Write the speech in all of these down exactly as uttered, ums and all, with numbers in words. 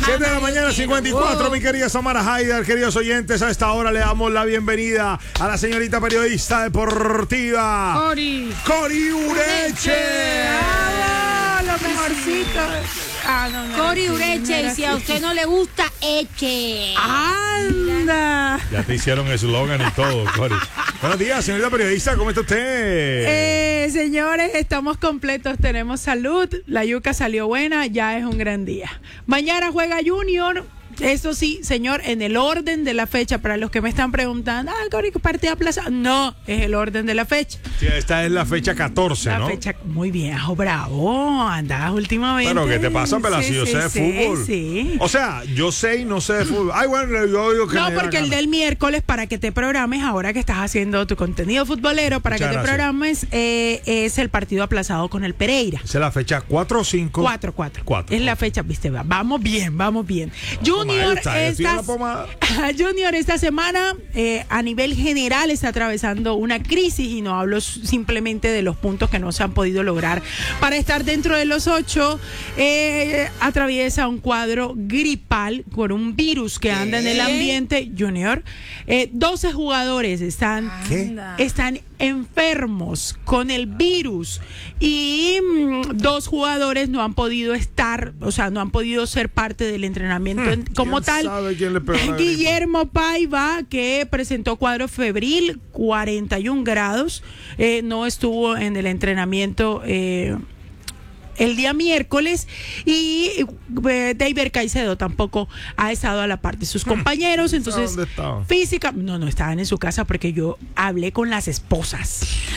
siete de la mañana, cincuenta y cuatro, mi querida Samara Haider, queridos oyentes, a esta hora le damos la bienvenida a la señorita periodista deportiva Cori Cori Ureche. ¡Ah, lo mejorcito! Ah, no, no, Cori no, Ureche, no y si a usted no le gusta, eche. ¡Anda! Ya te hicieron eslogan y todo, Cori. Buenos días, señorita periodista, ¿cómo está usted? Eh, señores, estamos completos, tenemos salud, la yuca salió buena, ya es un gran día. Mañana juega Junior. Eso sí, señor, en el orden de la fecha, para los que me están preguntando, ah, Cori, ¿qué partido aplazado? No, es el orden de la fecha. Sí, esta es la fecha catorce, La ¿no? fecha, muy viejo, bravo, andás últimamente. Pero ¿qué te pasa, Pela? Sí, Si yo sí, sé de sí, fútbol. Sí. O sea, yo sé y no sé de fútbol. Ay, bueno, yo digo que No, me da porque el gana. del miércoles, para que te programes, ahora que estás haciendo tu contenido futbolero, para Muchas que te gracias. programes, eh, es el partido aplazado con el Pereira. Esa es la fecha cuatro o cinco. cuatro cuatro. Cuatro, Es la ok. fecha, viste, va. Vamos bien, vamos bien. Junior, está, yo estoy en la estas- pomada. Junior esta semana, eh, a nivel general, está atravesando una crisis, y no hablo simplemente de los puntos que no se han podido lograr para estar dentro de los ocho. Eh, atraviesa un cuadro gripal por un virus que anda en el ambiente. Junior, eh, doce jugadores están, ¿Qué? están enfermos con el virus, y mm, dos jugadores no han podido estar, o sea, no han podido ser parte del entrenamiento en- como ¿Quién tal. sabe quién le pegó la gripa? Guillermo Paiva, que presentó cuadro febril, cuarenta y un grados, eh, no estuvo en el entrenamiento eh, el día miércoles, y eh, David Caicedo tampoco ha estado a la par de sus compañeros. Entonces, ¿Dónde estaban? física, no, no estaban en su casa, porque yo hablé con las esposas.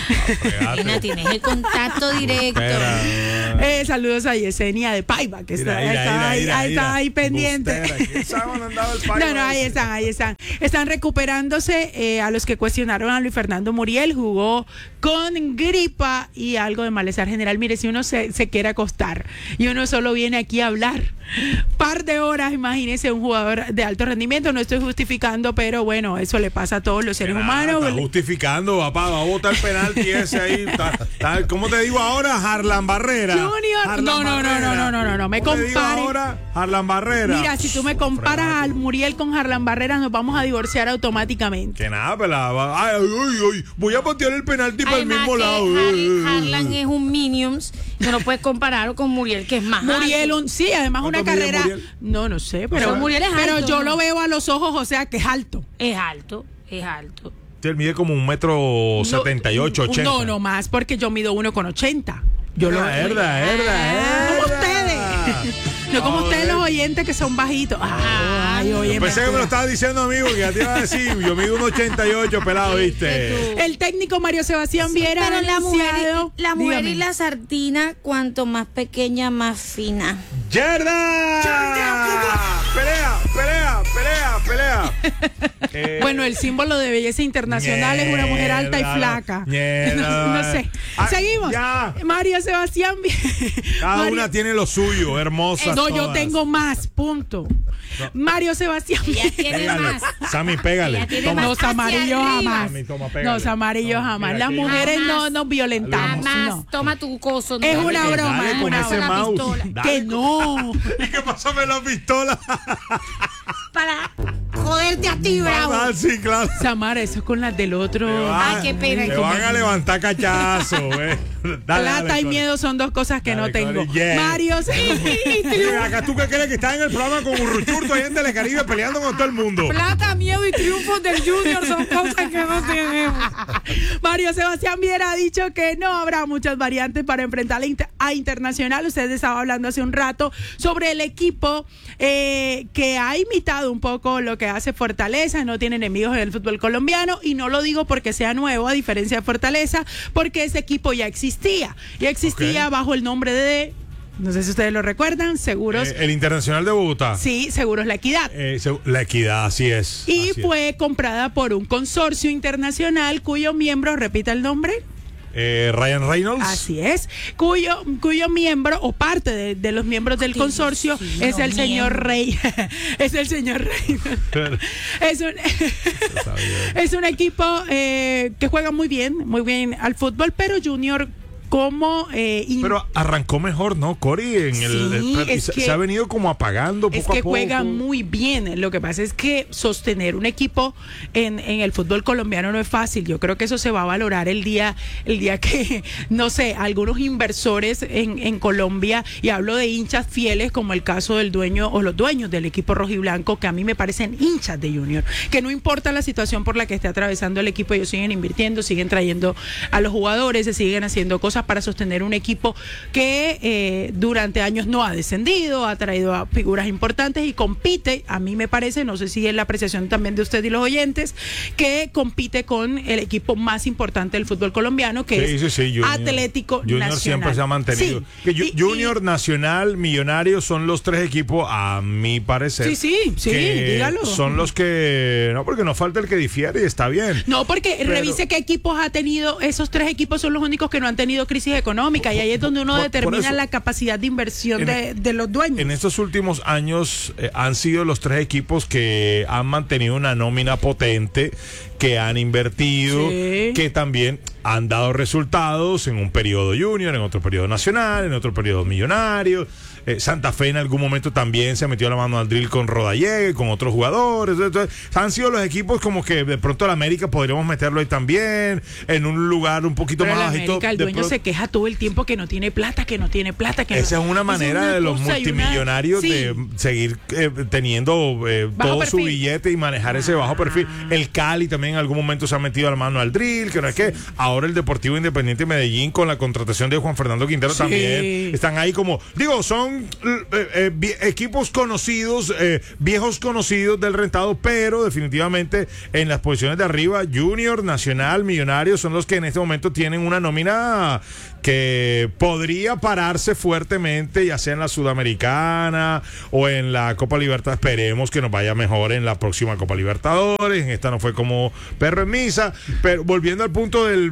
Nena, tienes el contacto directo. Espera. Eh, saludos a Yesenia de Paiva, que está, Mira, mira, está mira, ahí, mira, ahí, está mira. ahí pendiente. Bustera, ¿quién sabe dónde andaba el Paiva No, no, ahí ese? están, ahí están. Están recuperándose. Eh, a los que cuestionaron a Luis Fernando Muriel, jugó con gripa y algo de malestar general. Mire, si uno se, se quiere acostar y uno solo viene aquí a hablar par de horas, imagínese un jugador de alto rendimiento. No estoy justificando, pero bueno, eso le pasa a todos los seres Nada, humanos. Está justificando, papá, va a botar el penalti ese ahí. Está, está- ¿Cómo te digo ahora? Harlan Barrera. Junior, Harlan no, no, no, no, no, no, no, no, me ¿Cómo te digo compare. ahora? Harlan Barrera. Mira, si tú me comparas al Muriel con Harlan Barreras, nos vamos a divorciar automáticamente. Que nada, pela. va- Ay, ay, ay, voy a patear el penalti para el Además mismo que lado. Har- Harlan es un Minions, que no puedes compararlo con Muriel, que es más Muriel, alto. un, sí, además una ¿Cuánto mide carrera. Muriel? No, no sé, Pero pero, Muriel es pero alto, yo ¿no? lo veo a los ojos, o sea, que es alto. Es alto, es alto. Él mide como un metro setenta y ocho, No, ochenta. No, no más, porque yo mido uno con ochenta. Yo lo Ah, verdad, verdad, Como verdad. ustedes. No como A ustedes ver. los oyentes que son bajitos. Ay, Yo oye, pensé que me lo mentira. estaba diciendo amigo, que ya te iba a decir, yo mido un ochenta y ocho, pelado, ¿viste? El técnico Mario Sebastián Viera Pero ha la mujer, anunciado- y, la mujer Dígame. y la sardina, cuanto más pequeña, más fina. ¡Yerda! Pelea, pelea, pelea, pelea. Eh, Bueno, el símbolo de belleza internacional es una mujer alta y Mierda, flaca. mierda. No, no sé. Ah, Seguimos. ya. Mario Sebastián Viera. Cada Mario- una tiene lo suyo, hermosas. No, yo todas. tengo más, punto. Mario Sebastián Ella Viera. tiene Pégale. más. Sammy, pégale. Ella tiene Toma. más. Los amarillos Hacia jamás. Mami, toma, pégale. Los amarillos Toma, jamás. mira Las aquí. mujeres no Jamás. nos violentamos. Jamás, No. toma tu coso. Es no, una dale, broma, Dale es con una ese broma. mouse. Pistola. Dale Que con- no. ¿Y qué pasó con la pistola? Para joderte a ti, bravo. Ah, sí, claro. Samara, eso es con las del Te otro. van- Ay, qué pena. Te van a levantar cachazo, güey. Dale, Plata dale, y Cori. miedo son dos cosas que Dale, no tengo. Cori, yeah. Mario Mira, acá tú que crees que estás en el programa con Urruchurto ahí en Telecaribe peleando con todo el mundo. Plata, miedo y triunfos del Junior son cosas que no tenemos. Mario Sebastián Viera ha dicho que no habrá muchas variantes para enfrentar a Inter- a Internacional. Ustedes estaban hablando hace un rato sobre el equipo eh, que ha imitado un poco lo que hace Fortaleza, no tiene enemigos en el fútbol colombiano, y no lo digo porque sea nuevo, a diferencia de Fortaleza, porque ese equipo ya existía, ya existía Ok. bajo el nombre de, no sé si ustedes lo recuerdan, Seguros, Eh, el Internacional de Bogotá. sí, Seguros La Equidad. Eh, se- la equidad, así es. Y así es. fue comprada por un consorcio internacional cuyo miembro, repita el nombre. Eh, Ryan Reynolds. Así es, cuyo, cuyo miembro o parte de, de los miembros del Dios consorcio mío, es el señor miembro. Rey, es el señor Rey. Es un, es un equipo eh, que juega muy bien, muy bien al fútbol, pero Junior cómo... Eh, in... Pero arrancó mejor, ¿no, Cori? En el, sí, el, es se, que, se ha venido como apagando poco es que a poco. juega muy bien. Lo que pasa es que sostener un equipo en, en el fútbol colombiano no es fácil. Yo creo que eso se va a valorar el día, el día que, no sé, algunos inversores en, en Colombia, y hablo de hinchas fieles como el caso del dueño o los dueños del equipo rojiblanco, que a mí me parecen hinchas de Junior, que no importa la situación por la que esté atravesando el equipo, ellos siguen invirtiendo, siguen trayendo a los jugadores, se siguen haciendo cosas para sostener un equipo que eh, durante años no ha descendido, ha traído a figuras importantes y compite, a mí me parece, no sé si es la apreciación también de usted y los oyentes, que compite con el equipo más importante del fútbol colombiano, que sí, es sí, sí, Junior, Atlético Junior Nacional. Siempre se ha mantenido. Sí, que y, Junior, y, Nacional, Millonarios son los tres equipos, a mi parecer. Sí, sí, sí, dígalo. Son los que, no, porque nos falta el que difiere y está bien. No, porque Pero, revise qué equipos ha tenido, esos tres equipos son los únicos que no han tenido crisis económica, y ahí es donde uno por, determina por eso, la capacidad de inversión en, de, de los dueños. En estos últimos años eh, han sido los tres equipos que han mantenido una nómina potente, que han invertido, sí, que también han dado resultados en un periodo Junior, en otro periodo Nacional, en otro periodo Millonario. Eh, Santa Fe en algún momento también se metió la mano al drill con Rodallegue, con otros jugadores. Entonces, han sido los equipos como que de pronto el América podríamos meterlo ahí también, en un lugar un poquito Pero más el bajito. América, el dueño pro... se queja todo el tiempo que no tiene plata, que no tiene plata. Que Esa no... es una manera es una de los multimillonarios una... sí, de seguir eh, teniendo eh, todo perfil, su billete y manejar ese bajo perfil. El Cali también en algún momento se ha metido la mano al drill, que no es sí, que ahora el Deportivo Independiente de Medellín con la contratación de Juan Fernando Quintero sí, también están ahí como, digo, son eh, eh, equipos conocidos, eh, viejos conocidos del rentado, pero definitivamente en las posiciones de arriba, Junior, Nacional, Millonarios son los que en este momento tienen una nómina que podría pararse fuertemente, ya sea en la Sudamericana o en la Copa Libertadores. Esperemos que nos vaya mejor en la próxima Copa Libertadores. En esta no fue como perro en misa, pero volviendo al punto del,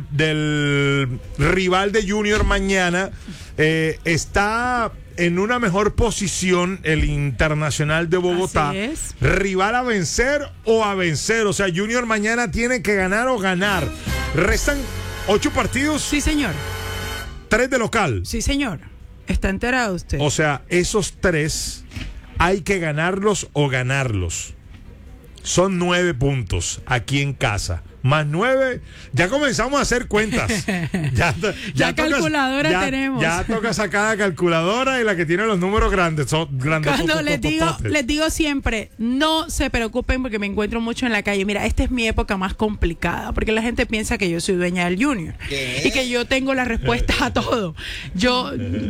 del rival de Junior mañana, eh, está en una mejor posición el Internacional de Bogotá. Así es. Rival a vencer o a vencer. O sea, Junior mañana tiene que ganar o ganar. Restan ocho partidos. Sí, señor. Tres de local. Sí, señor. ¿Está enterado usted? O sea, esos tres hay que ganarlos o ganarlos. Son nueve puntos aquí en casa. Más nueve, ya comenzamos a hacer cuentas. Ya, ya, ya calculadora ya, tenemos. Ya toca sacar la calculadora y la que tiene los números grandes. Son grandes. Cuando les digo, les digo siempre, no se preocupen porque me encuentro mucho en la calle. Mira, esta es mi época más complicada porque la gente piensa que yo soy dueña del Junior ¿Qué? Y que yo tengo la respuesta a todo. Yo,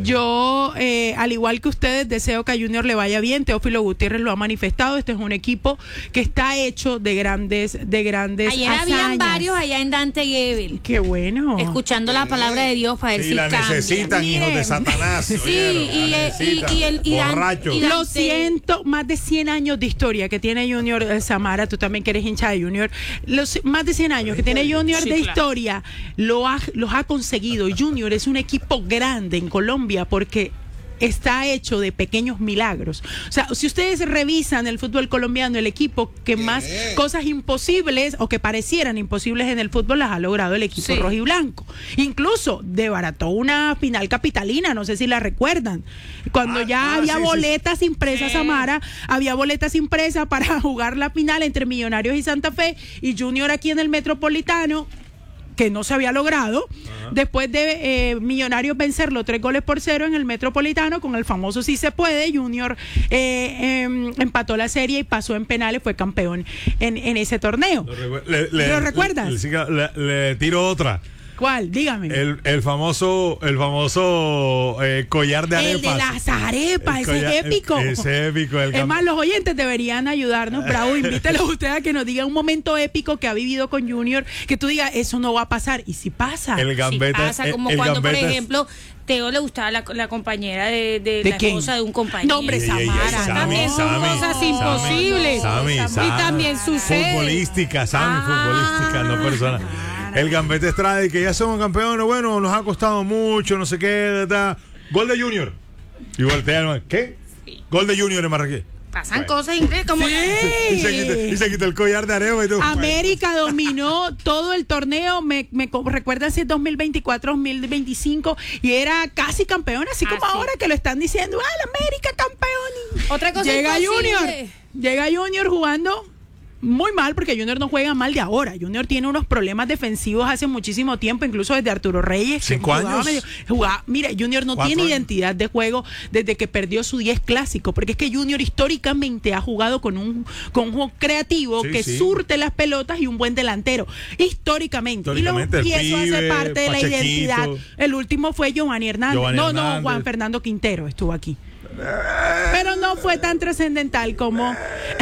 yo eh, al igual que ustedes, deseo que a Junior le vaya bien. Teófilo Gutiérrez lo ha manifestado. Este es un equipo que está hecho de grandes, de grandes Ayer habían varios allá en Dante Gebel. Qué bueno. Escuchando la palabra de Dios para ver sí, si la cambia. necesitan, Miren. hijos de Satanás. Sí, oyeron, y, el, y, y el y Dan, borracho. y Dante. Lo siento, más de cien años de historia que tiene Junior, eh, Samara, tú también que eres hincha de Junior, los más de cien años que tiene Junior sí, de claro. historia, lo ha, los ha conseguido. Junior es un equipo grande en Colombia porque está hecho de pequeños milagros. O sea, si ustedes revisan el fútbol colombiano, el equipo que más cosas imposibles o que parecieran imposibles en el fútbol las ha logrado el equipo sí. rojiblanco. Incluso debarató una final capitalina, no sé si la recuerdan. Cuando ah, ya ah, había sí, boletas sí. impresas, Sí. Samara, había boletas impresas para jugar la final entre Millonarios y Santa Fe, y Junior aquí en el Metropolitano, que no se había logrado, uh-huh. después de eh, Millonarios vencerlo tres goles por cero en el Metropolitano, con el famoso Si Se Puede, Junior eh, eh, empató la serie y pasó en penales, fue campeón en, en ese torneo. ¿Lo, le, le, ¿Lo recuerdas? Le, le, le, le tiro otra. ¿Cuál? Dígame. El, el famoso, el famoso eh, collar de arepas. El de las arepas, ese collar, es épico. El, ese es épico. El es más, los oyentes deberían ayudarnos. Bravo, invítelo a usted a que nos diga un momento épico que ha vivido con Junior, que tú digas, eso no va a pasar. Y si pasa. El gambeta. Sí pasa, como el, el cuando, por gambeta ejemplo, Teo le gustaba la, la compañera de, de, ¿De la quién? esposa de un compañero. No, hombre, Samara. También son Sammy, cosas Sammy, imposibles. Sammy, Sammy, y también sucede. Futbolística, Sammy, Ah. futbolística, no persona. El Gambetta Estrada, que ya somos campeones, bueno, nos ha costado mucho, no sé qué, ta, ta. Gol de Junior. Y voltea, ¿qué? Gol de Junior en Marrakech. pasan Bueno. cosas increíbles como... Sí. Y se quita, y se quita el collar de areo y tú. América dominó todo el torneo, me, me co- recuerda si es dos mil veinticuatro, dos mil veinticinco y era casi campeón, así como Ah, sí. ahora que lo están diciendo, ah, la América campeón. Otra cosa Llega imposible. Junior, llega Junior jugando muy mal porque Junior no juega mal de ahora. Junior tiene unos problemas defensivos hace muchísimo tiempo, incluso desde Arturo Reyes. que ¿Cinco jugaba años? medio- jugaba- mira, Junior no ¿Cuatro tiene años? identidad de juego desde que perdió su diez clásico, porque es que Junior históricamente ha jugado con un, con un juego creativo Sí, que sí. surte las pelotas y un buen delantero. Históricamente. Históricamente, y, lo- y el eso hace pibe, parte de Pachequito. la identidad. El último fue Giovanni Hernández. Giovanni no, no, Hernández. Juan Fernando Quintero estuvo aquí. Pero no fue tan trascendental como...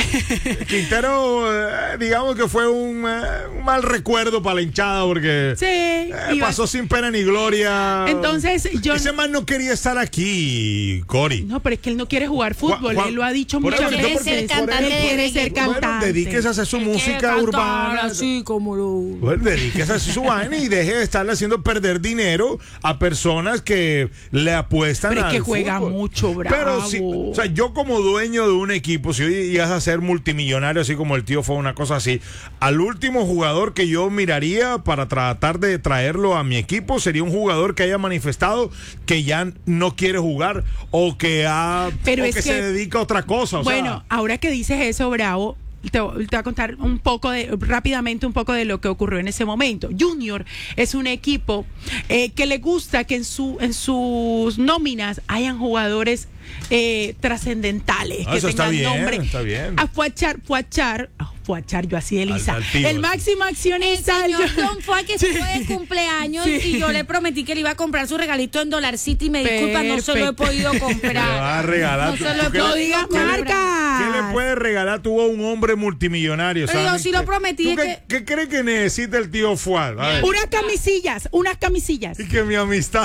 Quintero, eh, digamos que fue un, eh, un mal recuerdo para la hinchada porque Sí. eh, iba- pasó sin pena ni gloria. Entonces, yo... Ese man no quería estar aquí, Cori. No, pero es que él no quiere jugar fútbol. Juan- él lo ha dicho por muchas eso, quiere veces. ser Él cantante de quiere ser reggaetón. Bueno, cantante. dedíquese a hacer su Él quiere música cantar urbana. así como lo... Bueno, dedíquese a hacer su vaina y deje de estarle haciendo perder dinero a personas que le apuestan Pero es al que juega fútbol. mucho, bravo. Pero si, o sea, yo como dueño de un equipo, si hoy ibas a ser multimillonario, así como el tío fue una cosa así, al último jugador que yo miraría para tratar de traerlo a mi equipo sería un jugador que haya manifestado que ya no quiere jugar o que ha Pero o es que, que- se dedica a otra cosa. O Bueno, sea, ahora que dices eso, Bravo, te, vo- te voy a contar un poco de, rápidamente un poco de lo que ocurrió en ese momento. Junior es un equipo eh, que le gusta que en su en sus nóminas hayan jugadores eh, trascendentales, Ah, que eso está tengan bien, nombre. está bien. A Fuachar, Fuachar, ah, Fuachar, yo así Elisa. Al- al tío, el al máximo El accionista. señor yo- Don fue que Sí. estuvo de cumpleaños Sí. y yo le prometí que le iba a comprar su regalito en Dollar City y me disculpa, no se lo he Perfecto. podido le vas a comprar. regalar. No tú- se lo tú he qué- No podido digas comprar. marca. ¿Qué le puedes regalar tú a un hombre multimillonario? Pero yo ¿sabes? sí lo ¿Qué- prometí, ¿Tú es qué, qué crees que necesita el tío Fuad? A ver. Unas camisillas, unas camisillas. Y que mi amistad.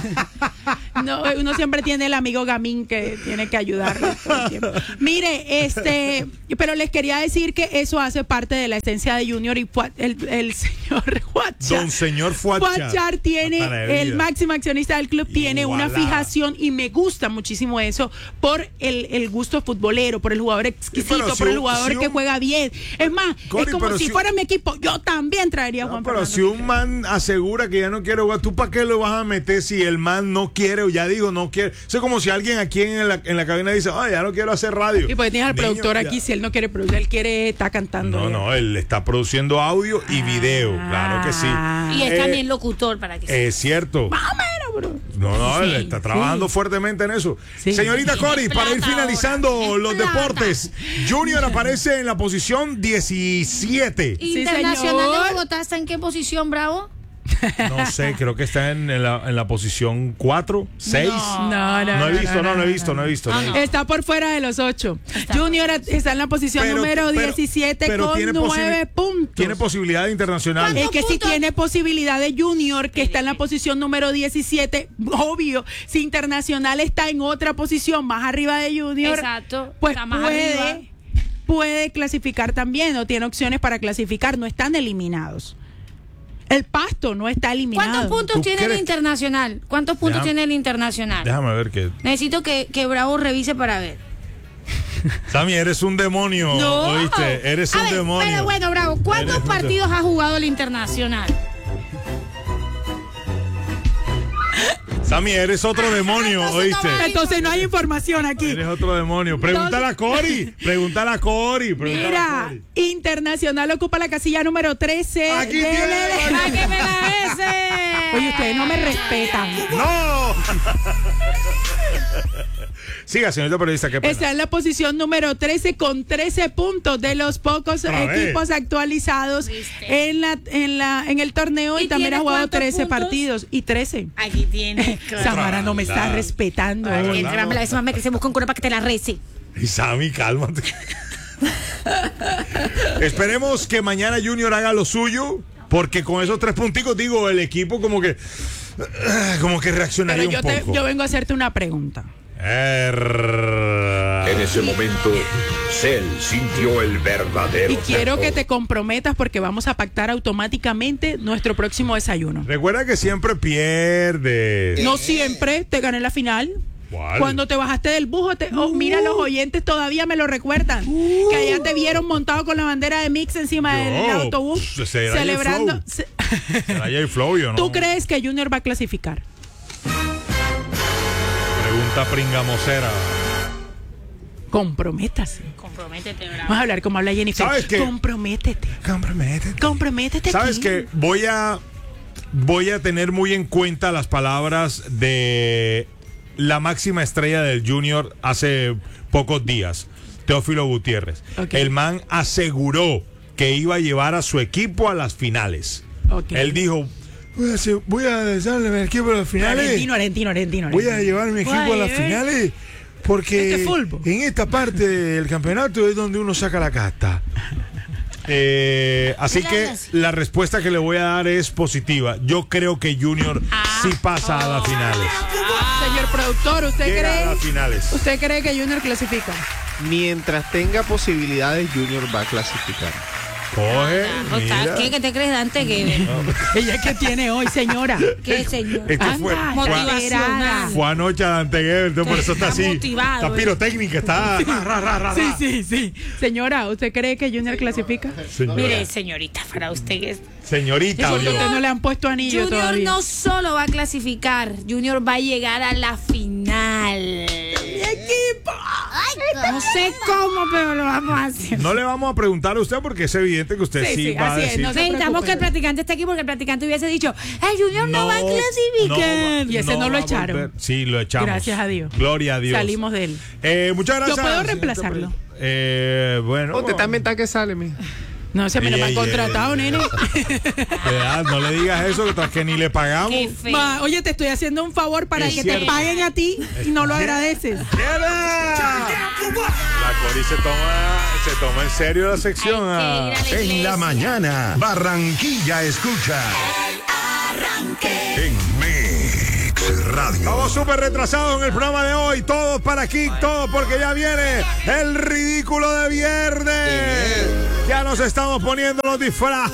No, uno siempre tiene el amigo Gamín que tiene que ayudarlo todo el tiempo. Mire, este, pero les quería decir que eso hace parte de la esencia de Junior y Fuat- el, el señor Fuachar. Don señor Fuachar. Fuachar tiene, Hasta la el vida. máximo accionista del club tiene una Igualada. fijación y me gusta muchísimo eso por el, el gusto futbolero, por el jugador exquisito, pero si por el un- jugador si que un- juega bien. Es más, Cori, es como pero si, si- fuera mi equipo, yo también traería a No, Juan pero Fernando si un Quintero. man asegura que ya no quiere jugar, ¿tú para qué lo vas a meter si el man no quiere o ya digo no quiere? Eso es como si alguien aquí en la, en la cabina dice, ay, ya no quiero hacer radio. Y pues tienes al Niño, productor ya. aquí, si él no quiere producir, él quiere estar cantando. No, ya. no, él está produciendo audio y video, claro que sí. Ah. Y es Eh, también locutor para que se... Es cierto. Más o menos, bro. No, no, él Sí, está trabajando fuertemente en eso. Sí. Señorita Sí, Cori, es para ir plata finalizando ahora, es los plata. deportes, Junior aparece en la posición diecisiete. Internacional señor. de Bogotá, ¿está en qué posición, Bravo? No sé, creo que está en, en la, en la posición cuatro, seis. No, no, No he visto, no, no he visto, no he visto. no he Ah, no. visto. Está por fuera de los ocho. Está Junior está en la posición Pero- número pero- diecisiete pero con tiene nueve posibi- puntos. Tiene posibilidad internacional. ¿Cuántos Es que si puntos? tiene posibilidad de Junior, que está en la posición número diecisiete, obvio, si Internacional está en otra posición más arriba de Junior, Exacto, pues está más puede, arriba. puede clasificar también, o tiene opciones para clasificar, no están eliminados. El Pasto no está eliminado. ¿Cuántos puntos ¿Tú tiene el crees? Internacional? ¿Cuántos puntos Déjame- tiene el Internacional? Déjame ver que. Necesito que, que Bravo revise para ver. Sammy, eres un demonio. ¿Oíste? Eres A un ver, demonio. Pero bueno, Bravo, ¿cuántos Eres un partidos ha jugado el Internacional? Sammy, eres otro demonio, Entonces no ¿oíste? va. Entonces no hay información aquí. Eres otro demonio. Pregúntale a Cori. Pregúntale a Cori. pregúntale a Mira, Cori. Internacional ocupa la casilla número trece. Aquí de- tiene, de- de- ¡Para que me la ese! Oye, ustedes no me respetan. ¡No! Siga, señorita periodista, qué pena. Está en la posición número trece con trece puntos de los pocos Otra vez. equipos actualizados ¿Viste? en la en la en el torneo y, ¿Y también tiene ha jugado cuántos trece puntos? partidos y trece. Aquí tiene. Samara no me está Claro. respetando. Ay, hoy. claro. Entrame la vez más que se busca un cura para que te la rece. Y Sammy, cálmate. Esperemos que mañana Junior haga lo suyo, porque con esos tres punticos, digo, el equipo como que como que reaccionaría Pero yo, un te- poco. yo vengo a hacerte una pregunta. Er- En ese momento, Cell sintió el verdadero Y quiero terror. que te comprometas porque vamos a pactar automáticamente nuestro próximo desayuno. Recuerda que siempre pierde. No siempre te gané la final. ¿Cuál? Cuando te bajaste del bus, te, oh, mira, los oyentes todavía me lo recuerdan. Que allá te vieron montado con la bandera de Mix encima Yo, del autobús. será Celebrando. J-Flow. Ce- Será J-Flow, yo no. ¿Tú crees que Junior va a clasificar? Pregunta pringamosera. Comprométase. Comprométete, bravo. Vamos a hablar como habla Jennifer. ¿Sabes qué? Comprométete. Comprométete. Comprométete. ¿Sabes aquí. qué? Voy a voy a tener muy en cuenta las palabras de la máxima estrella del Junior hace pocos días, Teófilo Gutiérrez. Ok. El man aseguró que iba a llevar a su equipo a las finales. Ok. Él dijo, voy a, hacer- voy a dejarle mi equipo a las finales. Argentino, argentino, argentino. Voy a argentino. llevar mi equipo a las Guay, ¿eh? finales porque Este fútbol. en esta parte del campeonato es donde uno saca la casta. Eh, así que la respuesta que le voy a dar es positiva. Yo creo que Junior sí pasa a las finales. Señor productor, ¿usted Llega a cree, las finales. ¿usted cree que Junior clasifica? Mientras tenga posibilidades, Junior va a clasificar. Coge, O sea, mira. ¿qué, ¿Qué te crees, Dante? Que, Ella que tiene hoy, señora. ¿Qué, señor? Esto fue, Anda, fue, Motivacional. fue anoche a Dante Guerra, entonces por eso está Está así. motivado, Está eh. pirotécnica, está. ra, ra, ra, ra, Sí, ra. sí, sí. Señora, ¿usted cree que Junior clasifica? Señora. Mire, señorita, para usted que es... Señorita, Porque Dios. usted no le han puesto anillo Junior todavía. no solo va a clasificar, Junior va a llegar a la final. ¡Mi equipo! No sé cómo, pero lo vamos a hacer. No le vamos a preguntar a usted porque es evidente que usted sí, Sí, sí, va a así es, decir. no se Necesitamos preocupe. que el practicante esté aquí porque el practicante hubiese dicho, el Junior no, va a clasificar. Y ese no lo va a echaron. volver. Sí, lo echamos. Gracias a Dios. Gloria a Dios. Salimos de él. Eh, muchas gracias. Yo puedo señorita reemplazarlo. Pre- Eh, bueno. Ponte tan mental que sale, mija. No, se me lo Ey, han ey, contratado, ey, nene. Edad, no le digas eso, que tras que ni le pagamos. Qué feo. Ma, oye, te estoy haciendo un favor para Es que cierto. te paguen a ti y no lo agradeces. ¡Quiera! La Cori se toma, se toma en serio la sección. Hay que ah. ir a la En la iglesia. mañana, Barranquilla escucha. En Mix Radio. Estamos súper retrasados en el programa de hoy. Todos para Kick, todo porque ya viene el ridículo de viernes. Ya nos estamos poniendo los disfraces.